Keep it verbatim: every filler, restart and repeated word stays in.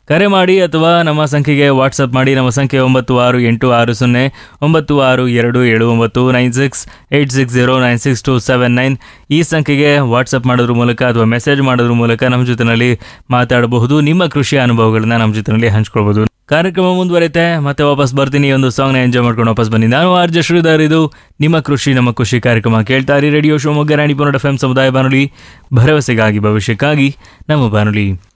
ಕರೆ ಮಾಡಿ ಅಥವಾ ನಮ್ಮ ಸಂಖ್ಯೆಗೆ ವಾಟ್ಸಪ್ ಮಾಡಿ. ನಮ್ಮ ಸಂಖ್ಯೆ ಒಂಬತ್ತು ಆರು ಎಂಟು ಆರು ಸೊನ್ನೆ ಒಂಬತ್ತು ಆರು ಎರಡು ಏಳು ಒಂಬತ್ತು nine six eight six zero nine six to seven nine. ಈ ಸಂಖ್ಯೆಗೆ ವಾಟ್ಸಪ್ ಮಾಡೋದ್ರ ಮೂಲಕ ಅಥವಾ ಮೆಸೇಜ್ ಮಾಡೋದ್ರ ಮೂಲಕ ನಮ್ಮ ಜೊತೆಯಲ್ಲಿ ಮಾತಾಡಬಹುದು. ನಿಮ್ಮ ಕೃಷಿ ಅನುಭವಗಳನ್ನ ನಮ್ಮ ಜೊತೆಯಲ್ಲಿ ಹಂಚ್ಕೊಳ್ಬಹುದು. ಕಾರ್ಯಕ್ರಮ ಮುಂದುವರೆಯುತ್ತೆ. ಮತ್ತೆ ವಾಪಸ್ ಬರ್ತೀನಿ. ಒಂದು ಸಾಂಗ್ನ ಎಂಜಾಯ್ ಮಾಡ್ಕೊಂಡು ವಾಪಸ್ ಬನ್ನಿ. ನಾನು ಆರ್ ಜೆ ಶ್ರೀಧರ್. ಇದು ನಿಮ್ಮ ಕೃಷಿ ನಮ್ಮ ಖುಷಿ ಕಾರ್ಯಕ್ರಮ ಕೇಳ್ತಾ ಇರಿ. Radio Shivamogga ninety point F M ಸಮುದಾಯ ಬಾನುಲಿ, ಭರವಸೆಗಾಗಿ ಭವಿಷ್ಯಕ್ಕಾಗಿ ನಮ್ಮ ಬಾನುಲಿ.